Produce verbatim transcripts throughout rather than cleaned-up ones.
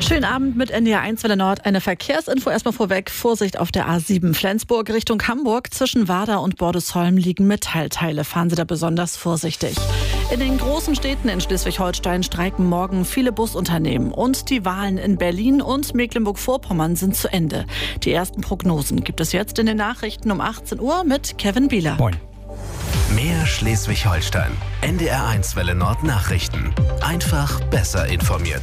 Schönen Abend mit N D R eins Welle Nord. Eine Verkehrsinfo erstmal vorweg. Vorsicht auf der A sieben Flensburg Richtung Hamburg. Zwischen Warda und Bordesholm liegen Metallteile. Fahren Sie da besonders vorsichtig. In den großen Städten in Schleswig-Holstein streiken morgen viele Busunternehmen. Und die Wahlen in Berlin und Mecklenburg-Vorpommern sind zu Ende. Die ersten Prognosen gibt es jetzt in den Nachrichten um achtzehn Uhr mit Kevin Bieler. Moin. Mehr Schleswig-Holstein. N D R eins Welle Nord Nachrichten. Einfach besser informiert.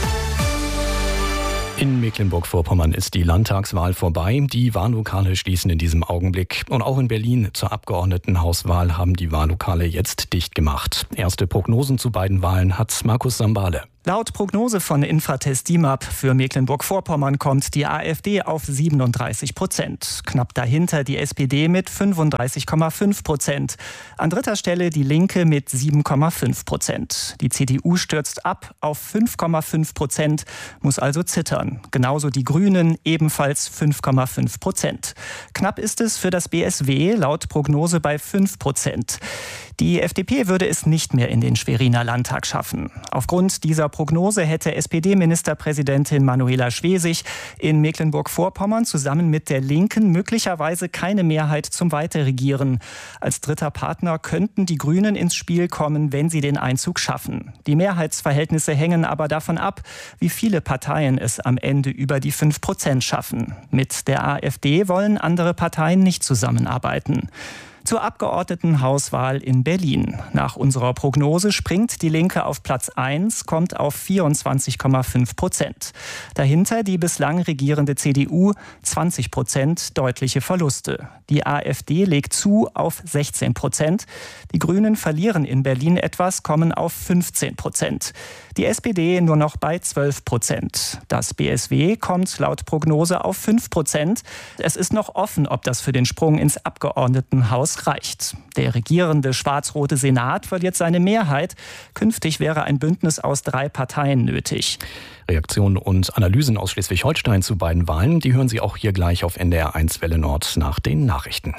In Mecklenburg-Vorpommern ist die Landtagswahl vorbei. Die Wahllokale schließen in diesem Augenblick. Und auch in Berlin zur Abgeordnetenhauswahl haben die Wahllokale jetzt dicht gemacht. Erste Prognosen zu beiden Wahlen hat Markus Sambale. Laut Prognose von Infratest D I M A P für Mecklenburg-Vorpommern kommt die AfD auf siebenunddreißig Prozent. Knapp dahinter die S P D mit fünfunddreißig Komma fünf Prozent. An dritter Stelle die Linke mit sieben Komma fünf Prozent. Die C D U stürzt ab auf fünf Komma fünf Prozent, muss also zittern. Genauso die Grünen, ebenfalls fünf Komma fünf Prozent. Knapp ist es für das B S W, laut Prognose bei fünf Prozent. Die F D P würde es nicht mehr in den Schweriner Landtag schaffen. Aufgrund dieser Prognose hätte S P D-Ministerpräsidentin Manuela Schwesig in Mecklenburg-Vorpommern zusammen mit der Linken möglicherweise keine Mehrheit zum Weiterregieren. Als dritter Partner könnten die Grünen ins Spiel kommen, wenn sie den Einzug schaffen. Die Mehrheitsverhältnisse hängen aber davon ab, wie viele Parteien es am Ende über die fünf Prozent schaffen. Mit der AfD wollen andere Parteien nicht zusammenarbeiten. Zur Abgeordnetenhauswahl in Berlin. Nach unserer Prognose springt die Linke auf Platz eins, kommt auf vierundzwanzig Komma fünf Prozent. Dahinter die bislang regierende C D U, zwanzig Prozent, deutliche Verluste. Die AfD legt zu auf sechzehn Prozent. Die Grünen verlieren in Berlin etwas, kommen auf fünfzehn Prozent. Die S P D nur noch bei zwölf Prozent. Das B S W kommt laut Prognose auf fünf Prozent. Es ist noch offen, ob das für den Sprung ins Abgeordnetenhaus reicht. Der regierende schwarz-rote Senat verliert seine Mehrheit. Künftig wäre ein Bündnis aus drei Parteien nötig. Reaktionen und Analysen aus Schleswig-Holstein zu beiden Wahlen, die hören Sie auch hier gleich auf N D R eins Welle Nord nach den Nachrichten.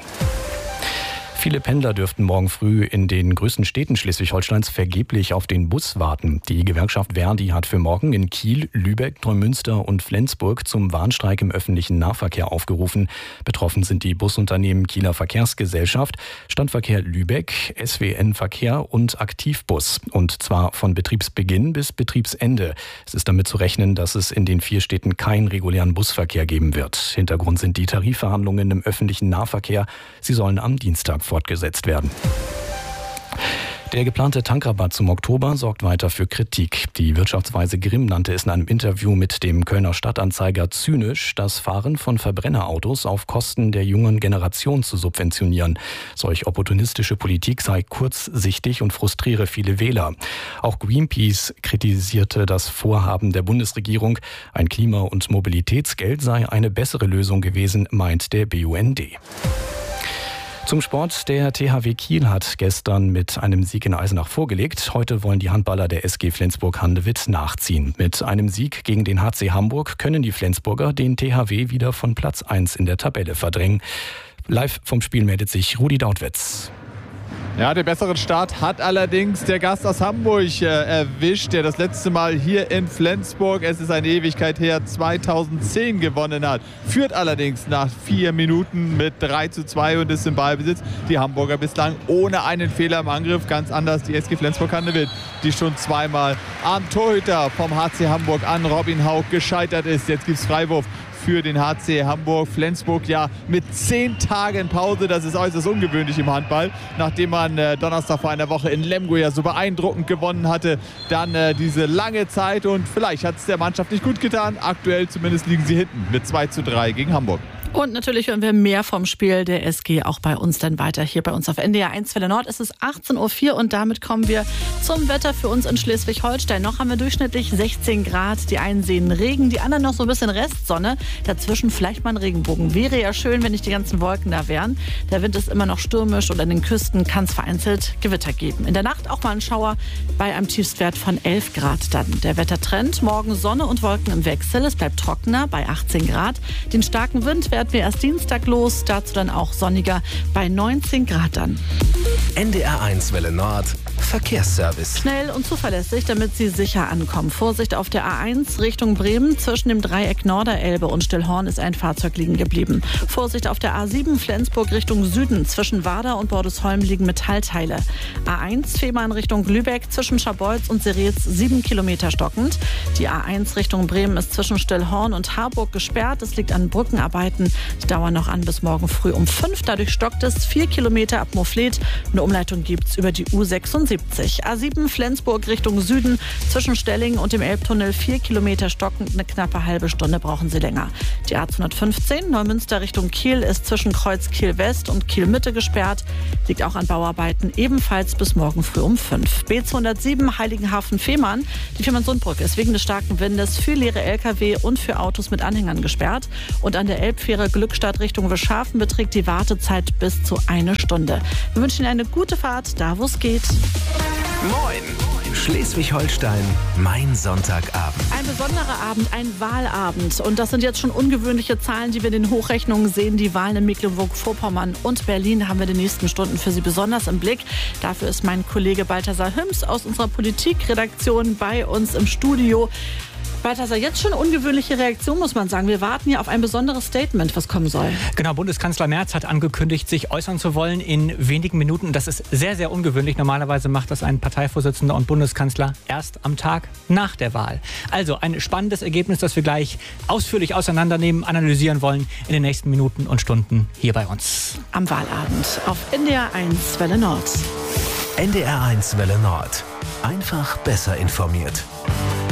Viele Pendler dürften morgen früh in den größten Städten Schleswig-Holsteins vergeblich auf den Bus warten. Die Gewerkschaft Verdi hat für morgen in Kiel, Lübeck, Neumünster und Flensburg zum Warnstreik im öffentlichen Nahverkehr aufgerufen. Betroffen sind die Busunternehmen Kieler Verkehrsgesellschaft, Standverkehr Lübeck, S W N Verkehr und Aktivbus. Und zwar von Betriebsbeginn bis Betriebsende. Es ist damit zu rechnen, dass es in den vier Städten keinen regulären Busverkehr geben wird. Hintergrund sind die Tarifverhandlungen im öffentlichen Nahverkehr. Sie sollen am Dienstag fortgesetzt werden. Der geplante Tankrabatt zum Oktober sorgt weiter für Kritik. Die Wirtschaftsweise Grimm nannte es in einem Interview mit dem Kölner Stadtanzeiger zynisch, das Fahren von Verbrennerautos auf Kosten der jungen Generation zu subventionieren. Solch opportunistische Politik sei kurzsichtig und frustriere viele Wähler. Auch Greenpeace kritisierte das Vorhaben der Bundesregierung. Ein Klima- und Mobilitätsgeld sei eine bessere Lösung gewesen, meint der B U N D. Zum Sport. Der T H W Kiel hat gestern mit einem Sieg in Eisenach vorgelegt. Heute wollen die Handballer der S G Flensburg-Handewitt nachziehen. Mit einem Sieg gegen den H C Hamburg können die Flensburger den T H W wieder von Platz eins in der Tabelle verdrängen. Live vom Spiel meldet sich Rudi Dautwitz. Ja, den besseren Start hat allerdings der Gast aus Hamburg äh, erwischt, der das letzte Mal hier in Flensburg, es ist eine Ewigkeit her, zweitausendzehn gewonnen hat. Führt allerdings nach vier Minuten mit drei zu zwei und ist im Ballbesitz. Die Hamburger bislang ohne einen Fehler im Angriff, ganz anders die S G Flensburg-Handewitt, die schon zweimal am Torhüter vom H C Hamburg an Robin Haug gescheitert ist. Jetzt gibt es Freiwurf für den H C Hamburg. Flensburg ja mit zehn Tagen Pause, das ist äußerst ungewöhnlich im Handball. Nachdem man äh, Donnerstag vor einer Woche in Lemgo ja so beeindruckend gewonnen hatte, dann äh, diese lange Zeit und vielleicht hat es der Mannschaft nicht gut getan. Aktuell zumindest liegen sie hinten mit zwei zu drei gegen Hamburg. Und natürlich hören wir mehr vom Spiel der S G auch bei uns dann weiter hier bei uns auf N D R eins Welle Nord. Es ist achtzehn Uhr vier und damit kommen wir zum Wetter für uns in Schleswig-Holstein. Noch haben wir durchschnittlich sechzehn Grad. Die einen sehen Regen, die anderen noch so ein bisschen Restsonne. Dazwischen vielleicht mal ein Regenbogen. Wäre ja schön, wenn nicht die ganzen Wolken da wären. Der Wind ist immer noch stürmisch und an den Küsten kann es vereinzelt Gewitter geben. In der Nacht auch mal ein Schauer bei einem Tiefstwert von elf Grad dann. Der Wettertrend, morgen Sonne und Wolken im Wechsel. Es bleibt trockener bei achtzehn Grad. Den starken Wind werden wir erst Dienstag los, dazu dann auch sonniger bei neunzehn Grad dann. N D R eins Welle Nord Verkehrsservice. Schnell und zuverlässig, damit Sie sicher ankommen. Vorsicht auf der A eins Richtung Bremen. Zwischen dem Dreieck Norderelbe und Stillhorn ist ein Fahrzeug liegen geblieben. Vorsicht auf der A sieben Flensburg Richtung Süden. Zwischen Warder und Bordesholm liegen Metallteile. A eins Fehmarn Richtung Lübeck. Zwischen Scharbeutz und Seretz sieben Kilometer stockend. Die A eins Richtung Bremen ist zwischen Stillhorn und Harburg gesperrt. Es liegt an Brückenarbeiten. Die dauern noch an bis morgen früh um fünf. Dadurch stockt es vier Kilometer ab Mofflet. Eine Umleitung gibt es über die U sechsundsiebzig. A sieben Flensburg Richtung Süden. Zwischen Stellingen und dem Elbtunnel vier Kilometer stockend. Eine knappe halbe Stunde brauchen Sie länger. Die A zweihundertfünfzehn Neumünster Richtung Kiel ist zwischen Kreuz Kiel West und Kiel Mitte gesperrt. Liegt auch an Bauarbeiten, ebenfalls bis morgen früh um fünf. B zweihundertsieben Heiligenhafen Fehmarn. Die Fehmarn-Sundbrücke ist wegen des starken Windes für leere L K W und für Autos mit Anhängern gesperrt. Und an der Elbfähre Glückstadt Richtung Wischhafen beträgt die Wartezeit bis zu eine Stunde. Wir wünschen Ihnen eine gute Fahrt, da wo es geht. Moin! Schleswig-Holstein, mein Sonntagabend. Ein besonderer Abend, ein Wahlabend. Und das sind jetzt schon ungewöhnliche Zahlen, die wir in den Hochrechnungen sehen. Die Wahlen in Mecklenburg-Vorpommern und Berlin haben wir in den nächsten Stunden für Sie besonders im Blick. Dafür ist mein Kollege Balthasar Hüms aus unserer Politikredaktion bei uns im Studio. Balthasar, jetzt schon ungewöhnliche Reaktion, muss man sagen. Wir warten ja auf ein besonderes Statement, was kommen soll. Genau, Bundeskanzler Merz hat angekündigt, sich äußern zu wollen in wenigen Minuten. Das ist sehr, sehr ungewöhnlich. Normalerweise macht das ein Parteivorsitzender und Bundeskanzler erst am Tag nach der Wahl. Also ein spannendes Ergebnis, das wir gleich ausführlich auseinandernehmen, analysieren wollen in den nächsten Minuten und Stunden hier bei uns. Am Wahlabend auf N D R eins Welle Nord. N D R eins Welle Nord. Einfach besser informiert.